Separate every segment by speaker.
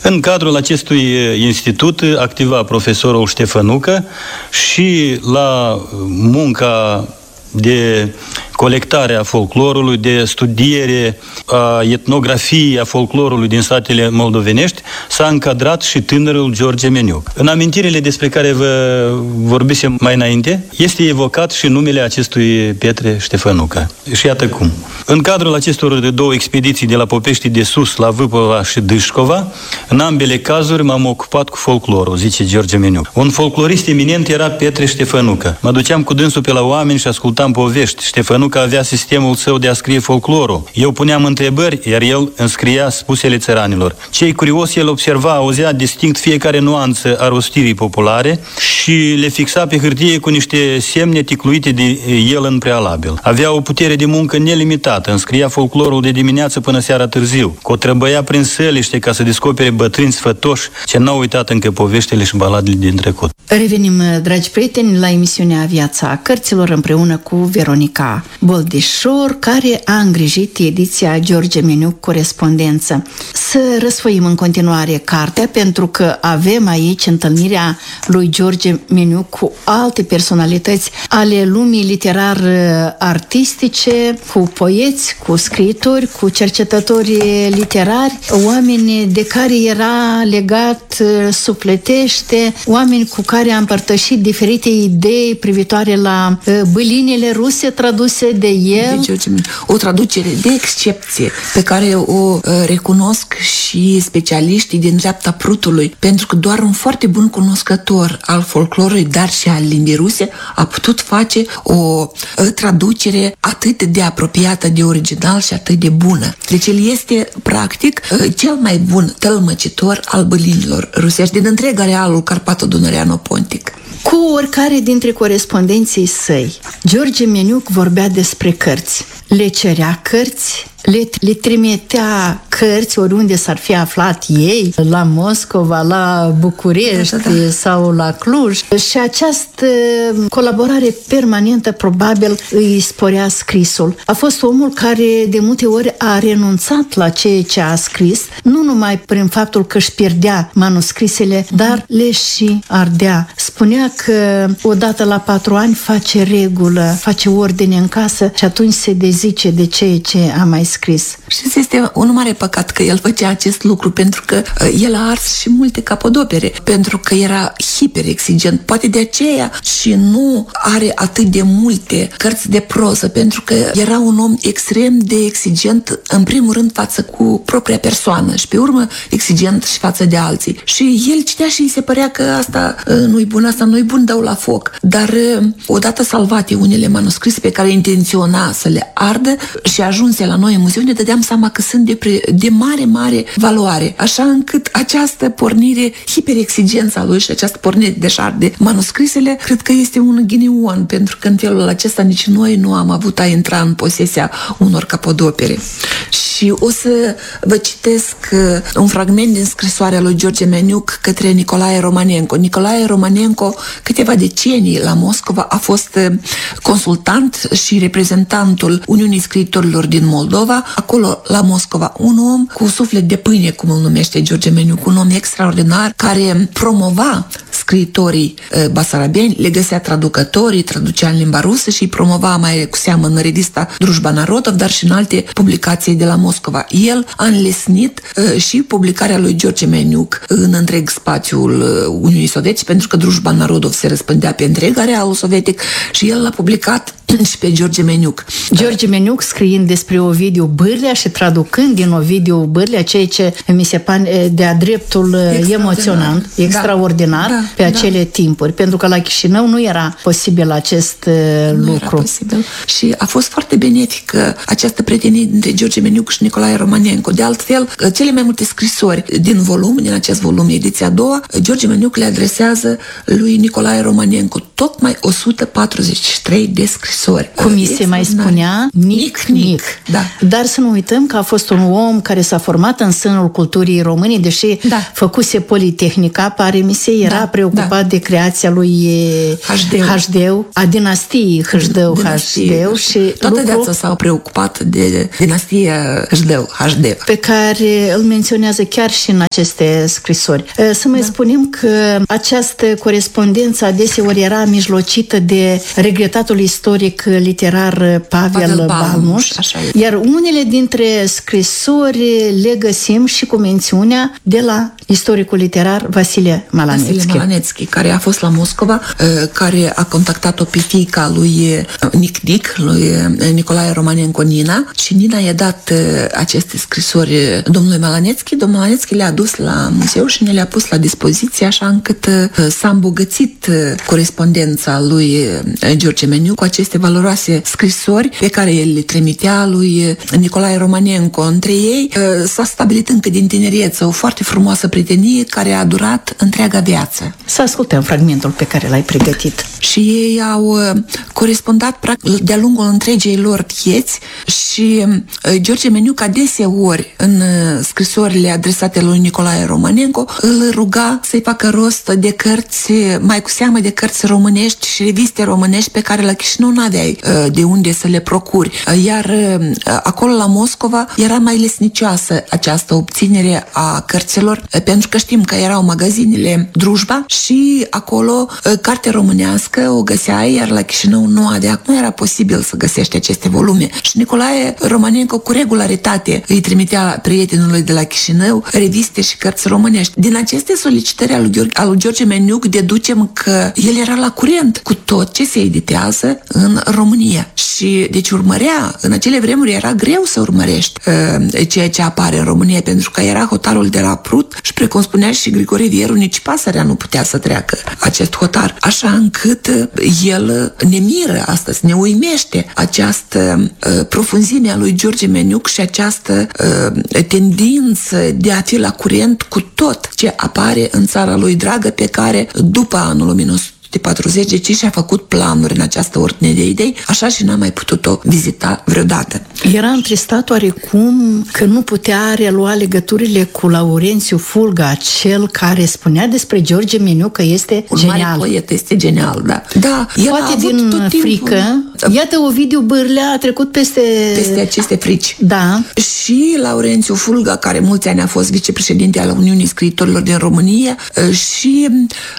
Speaker 1: În cadrul acestui institut activa profesorul Ștefănucă și la munca de colectare a folclorului, de studiere a etnografiei a folclorului din satele moldovenești, s-a încadrat și tânărul George Meniuc. În amintirile despre care vă vorbisem mai înainte, este evocat și numele acestui Petre Ștefănucă. Și iată cum. În cadrul acestor două expediții de la Popeștii de Sus, la Vâpova și Dâșcova, în ambele cazuri m-am ocupat cu folclorul, zice George Meniuc. Un folclorist eminent era Petre Ștefănucă. Mă duceam cu dânsul pe la oameni și ascultam povești. Ștefănucă avea sistemul său de a scrie folclorul. Eu puneam întrebări, iar el înscria spusele țăranilor. Cei curios, el observa, auzea distinct fiecare nuanță a rostirii populare și le fixa pe hârtie cu niște semne ticluite de el în prealabil. Avea o putere de muncă nelimitată, înscria folclorul de dimineață până seara târziu, cotrăbăia prin săliște ca să descopere bătrâni sfătoși ce n-au uitat încă poveștile și baladele din trecut.
Speaker 2: Revenim, dragi prieteni, la emisiunea Viața Cărților împreună cu Veronica Boldișor, care a îngrijit ediția George Meniuc Corespondență. Să răsfoim în continuare cartea, pentru că avem aici întâlnirea lui George Meniuc cu alte personalități ale lumii literar-artistice, cu poeți, cu scriitori, cu cercetători literari, oameni de care era legat sufletește, oameni cu care a împărtășit diferite idei privitoare la bălinile ruse traduse de el.
Speaker 3: O traducere de excepție pe care o recunosc și specialiștii din dreapta Prutului, pentru că doar un foarte bun cunoscător al folclorului, dar și al limbii ruse, a putut face o traducere atât de apropiată de original și atât de bună. Deci el este, practic, cel mai bun tălmăcitor al bălinilor rusești din întreg arealul Carpato-Dunăreano-Pontic.
Speaker 2: Cu oricare dintre corespondenții săi, George Meniuc vorbea despre cărți. Le cerea cărți, le trimitea cărți oriunde s-ar fi aflat ei, la Moscova, la București sau la Cluj. Și această colaborare permanentă probabil îi sporea scrisul. A fost omul care de multe ori a renunțat la ceea ce a scris, nu numai prin faptul că își pierdea manuscrisele, dar le și ardea. Spunea că odată la 4 ani face regulă, face ordine în casă și atunci se dezice de ceea ce a mai scris.
Speaker 3: Și este un mare păcat că el făcea acest lucru, pentru că el a ars și multe capodopere, pentru că era hiperexigent. Poate de aceea și nu are atât de multe cărți de proză, pentru că era un om extrem de exigent, în primul rând față cu propria persoană și pe urmă exigent și față de alții. Și el citea și îi se părea că asta nu-i bun, asta nu-i bun, dau la foc. Dar odată salvate unele manuscrise pe care intenționa să le ardă și ajunse la noi în muzeu, ne dădeam seama că sunt de mare valoare, așa încât această pornire hiperexigența lui și această pornire de șarde manuscrisele, cred că este un ghinion, pentru că în felul acesta nici noi nu am avut a intra în posesia unor capodopere. Și o să vă citesc un fragment din scrisoarea lui George Meniuc către Nicolae Romanenko. Nicolae Romanenko, câteva decenii la Moscova, a fost consultant și reprezentantul Uniunii Scriitorilor din Moldova, acolo la Moscova, un om cu suflet de pâine, cum îl numește George Meniuc, un om extraordinar care promova scriitorii basarabeni, le găsea traducătorii, traducea în limba rusă și îi promova mai cu seamă în revista Drujba Narodov, dar și în alte publicații de la Moscova. El a înlesnit și publicarea lui George Meniuc în întreg spațiul Uniunii Sovietice, pentru că Drujba Narodov se răspândea pe întreg arealul sovietic și el l-a publicat și pe George Meniuc.
Speaker 2: George Meniuc scriind despre Ovidiu Bârlea și traducând din Ovidiu Bârlea ceea ce mi se pare de-a dreptul emoționant, extraordinar pe acele timpuri, pentru că la Chișinău nu era posibil acest lucru.
Speaker 3: Era posibil. Și a fost foarte benefică această prietenie dintre George Meniuc și Nicolae Romanenko. De altfel, cele mai multe scrisori din acest volum, ediția a doua, George Meniuc le adresează lui Nicolae Romanenko tocmai 143 de scrisori. scrisori.
Speaker 2: Cum se mai spunea, nic.
Speaker 3: Da.
Speaker 2: Dar să nu uităm că a fost un om care s-a format în sânul culturii române, deși făcuse Politehnica, pare mi se, era preocupat de creația lui Hașdeu, a dinastiei Hâșdău și
Speaker 3: toată viața s-au preocupat de dinastia Hâșdău, pe
Speaker 2: care îl menționează chiar și în aceste scrisori. Să mai spunem că această corespondență adeseori era mijlocită de regretatul istoric literar Pavel Balmuș, iar unele dintre scrisori le găsim și cu mențiunea de la istoricul literar Vasile Malanețchi,
Speaker 3: care a fost la Moscova, care a contactat-o pe fiica lui Nic, lui Nicolae Romanenco Nina, și Nina i-a dat aceste scrisori domnului Malanețchi. Domnul Malanețchi le-a dus la muzeu și ne le-a pus la dispoziție, așa încât s-a îmbogățit corespondența lui George Meniuc cu aceste valoroase scrisori pe care el le trimitea lui Nicolae Romanenco. Între ei s-a stabilit încă din tinerețe o foarte frumoasă prietenie care a durat întreaga viață.
Speaker 2: Să ascultăm fragmentul pe care l-ai pregătit.
Speaker 3: Și ei au corespondat practic de-a lungul întregii lor vieți și George Meniuc adeseori în scrisorile adresate lui Nicolae Romanenco îl ruga să-i facă rost de cărți, mai cu seamă de cărți românești și reviste românești pe care la Chișinău n-aveai de unde să le procuri. Iar acolo la Moscova era mai lesnicioasă această obținere a cărților, pentru că știm că erau magazinele Drujba și acolo carte românească o găseai, iar la Chișinău nu era posibil să găsești aceste volume. Și Nicolae Romanenco cu regularitate îi trimitea prietenului de la Chișinău reviste și cărți românești. Din aceste solicitări al lui George Meniuc deducem că el era la curent cu tot ce se editează în România. Și deci urmărea, în acele vremuri era greu să urmărești ceea ce apare în România, pentru că era hotarul de la Prut și, precum spunea și Grigore Vieru, nici pasărea nu putea să treacă acest hotar. Așa încât el ne miră astăzi, ne uimește această profunzime a lui George Meniuc și această tendință de a fi la curent cu tot ce apare în țara lui dragă, pe care după anul 1940, deci și-a făcut planuri în această ordine de idei, așa și n-a mai putut-o vizita vreodată.
Speaker 2: Era întristat oarecum că nu putea relua legăturile cu Laurențiu Fulga, cel care spunea despre George Meniuc că este genial.
Speaker 3: Un mare poet, este genial, da. Da,
Speaker 2: poate din frică. Iată, Ovidiu Bârlea a trecut peste
Speaker 3: aceste frici.
Speaker 2: Da.
Speaker 3: Și Laurențiu Fulga, care mulți ani a fost vicepreședinte al Uniunii Scriitorilor din România, și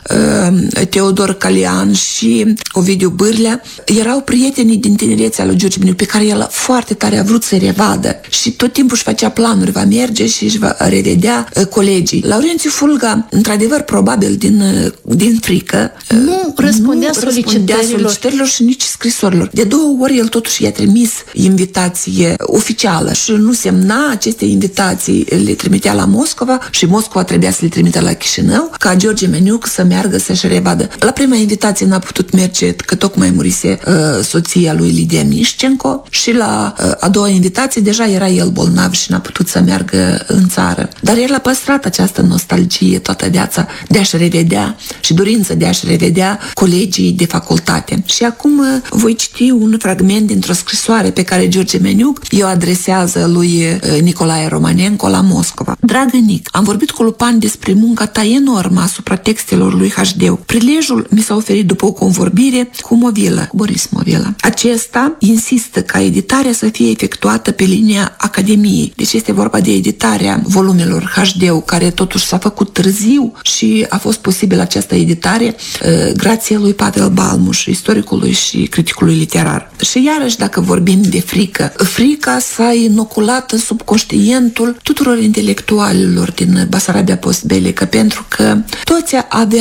Speaker 3: Teodor Calian și Ovidiu Bârlea erau prietenii din tinerețea lui George Meniuc, pe care el foarte tare a vrut să-i revadă și tot timpul își făcea planuri, va merge și își va revedea colegii. Laurențiu Fulga, într-adevăr, probabil din frică,
Speaker 2: nu răspundea solicitărilor
Speaker 3: și nici scrisorilor. De 2 ori el totuși i-a trimis invitație oficială și nu semna aceste invitații, le trimitea la Moscova și Moscova trebuia să le trimită la Chișinău, ca George Meniuc să meargă să-și revadă. La prima invitație n-a putut merge, că tocmai murise soția lui Lidia Mișcenco, și la a doua invitație deja era el bolnav și n-a putut să meargă în țară. Dar el a păstrat această nostalgie toată viața de a-și revedea și dorință de a-și revedea colegii de facultate. Și acum voi citi un fragment dintr-o scrisoare pe care George Meniuc i-o adresează lui Nicolae Romanenco la Moscova. Dragă Nic, am vorbit cu Lupan despre munca ta enormă asupra textelor lui Hașdeu. Prilejul mi s-a oferit după o convorbire cu Boris Movila. Acesta insistă ca editarea să fie efectuată pe linia Academiei. Deci este vorba de editarea volumelor Hașdeu, care totuși s-a făcut târziu și a fost posibil această editare grație lui Pavel Balmuș, istoricului și criticului literar. Și iarăși, dacă vorbim de frică, frica s-a inoculat în subconștientul tuturor intelectualilor din Basarabia postbelică, pentru că toți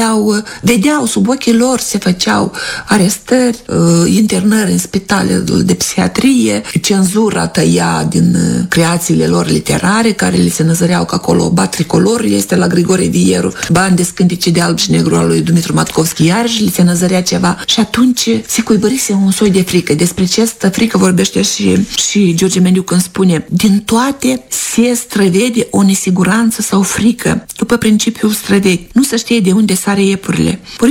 Speaker 3: vedeau sub ochii lor, se făceau arestări, internări în spitale de psihiatrie, cenzura tăia din creațiile lor literare, care li se năzăreau că acolo bat tricolor, este la Grigore Vieru, bani de scântice de alb și negru al lui Dumitru Matkovski, iarăși li se năzărea ceva și atunci se cuibărise un soi de frică. Despre această frică vorbește și George Meniuc când spune: din toate se străvede o nesiguranță sau frică, după principiul străvechi. Nu se știe de unde sare iepurile. Boris Movila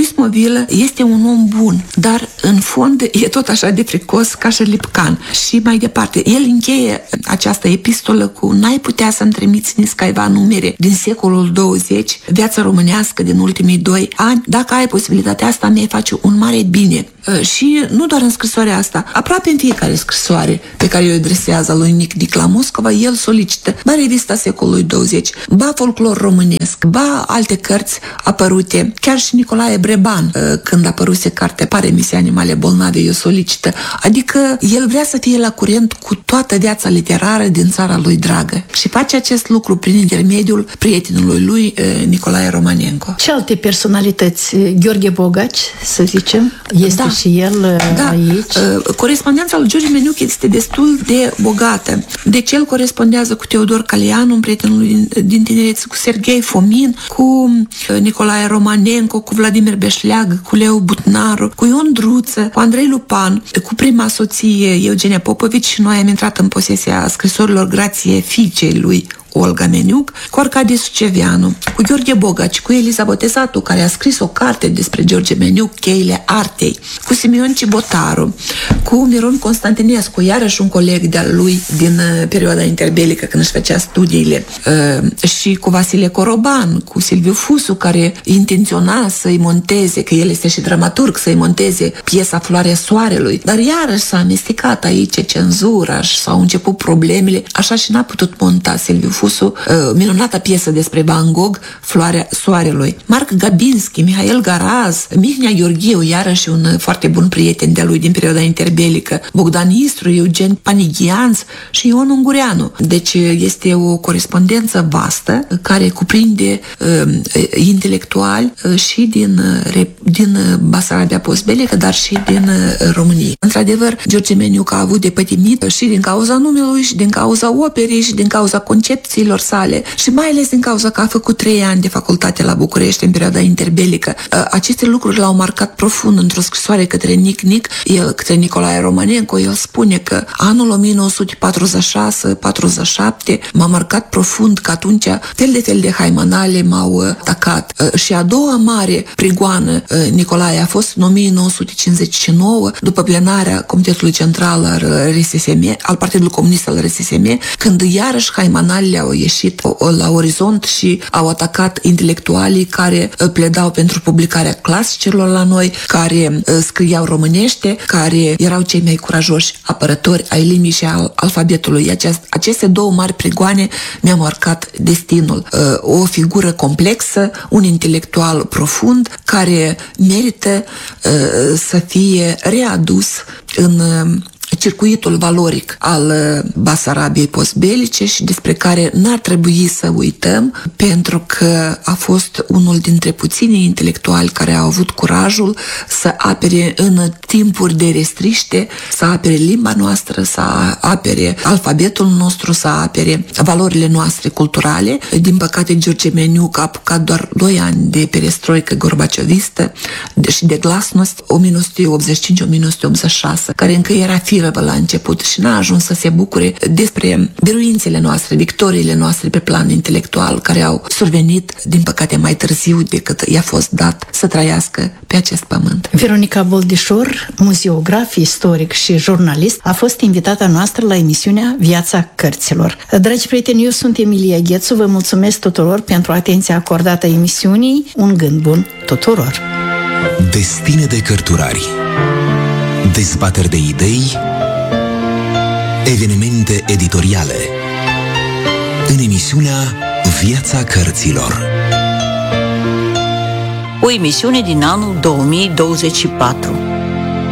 Speaker 3: copil, este un om bun, dar în fond e tot așa de fricos ca și Lipcan. Și mai departe, el încheie această epistolă cu: n-ai putea să-mi trimiți nici caiva numere din secolul 20, viața românească din ultimii 2 ani, dacă ai posibilitatea asta, mi-ai face un mare bine. Și nu doar în scrisoarea asta, aproape în fiecare scrisoare pe care o adresează lui Nic la Moscova, el solicită ba revista secolului 20, ba folclor românesc, ba alte cărți apărute. Chiar și Nicolae Breban, când apăruse cartea Pare misi animale bolnave, eu solicită. Adică el vrea să fie la curent cu toată viața literară din țara lui dragă. Și face acest lucru prin intermediul prietenului lui, Nicolae Romanenko.
Speaker 2: Ce alte personalități? Gheorghe Bogaci, să zicem, este și el aici.
Speaker 3: Corespondența lui George Meniuc este destul de bogată. Deci el corespondează cu Teodor Calianu, un prietenul din tinerețe, cu Serghei Fomin, cu Nicolae Romanenko, cu Vladimir Beșleag, cu Leu Butnaru, cu Ion Druță, cu Andrei Lupan, cu prima soție Eugenia Popovici, și noi am intrat în posesia scrisorilor grație fiicei lui Olga Meniuc, cu Arcadie Suceveanu, cu Gheorghe Bogaci, cu Eliza Botezatu, care a scris o carte despre George Meniuc, Cheile Artei, cu Simeon Cibotaru, cu Miron Constantinescu, iarăși un coleg de-al lui din perioada interbelică, când își făcea studiile, și cu Vasile Coroban, cu Silviu Fusu, care intenționa să-i monteze, că el este și dramaturg, să-i monteze piesa Floarea Soarelui, dar iarăși s-a amestecat aici cenzura și s-au început problemele, așa și n-a putut monta Silviu Fusu minunata piesă despre Van Gogh, Floarea Soarelui. Marc Gabinski, Mihail Garaz, Mihnea Gheorghiu, iarăși un foarte bun prieten de-a lui din perioada interbelică, Bogdan Istru, Eugen Panighianț și Ion Ungureanu. Deci este o corespondență vastă care cuprinde intelectuali și din Basarabia postbelică, dar și din România. Într-adevăr, George Meniuc a avut de pătimit și din cauza numelui, și din cauza operei, și din cauza concepțiilor sale, și mai ales din cauza că a făcut 3 ani de facultate la București în perioada interbelică. Aceste lucruri l-au marcat profund. Într-o scrisoare către către Nicolae Romanenko, el spune că anul 1946-47 m-a marcat profund, că atunci fel de haimanale m-au atacat. Și a doua mare prigoană, Nicolae, a fost în 1959, după plenarea Comitetului Central al Partidului Comunist al RSSM, când iarăși haimanalele au ieșit la orizont și au atacat intelectualii care pledau pentru publicarea clasicilor la noi, care scriau românește, care erau cei mai curajoși apărători ai limbii și al alfabetului. Aceste două mari prigoane mi-au marcat destinul. O figură complexă, un intelectual profund, care merită să fie readus în circuitul valoric al Basarabiei postbelice și despre care n-ar trebui să uităm, pentru că a fost unul dintre puținii intelectuali care au avut curajul să apere în timpuri de restriște, să apere limba noastră, să apere alfabetul nostru, să apere valorile noastre culturale. Din păcate, George Meniuc a apucat doar 2 ani de perestroică gorbaciovistă și de glasnost 1985-1986, care încă era firă la început și n-a ajuns să se bucure despre biruințele noastre, victoriile noastre pe plan intelectual, care au survenit, din păcate, mai târziu decât i-a fost dat să trăiască pe acest pământ.
Speaker 2: Veronica Boldișor, muzeograf, istoric și jurnalist, a fost invitata noastră la emisiunea Viața Cărților. Dragi prieteni, eu sunt Emilia Ghețu, vă mulțumesc tuturor pentru atenția acordată emisiunii. Un gând bun tuturor!
Speaker 4: Destine de cărturari, dezbateri de idei, evenimente editoriale în emisiunea Viața Cărților.
Speaker 5: O emisiune din anul 2024.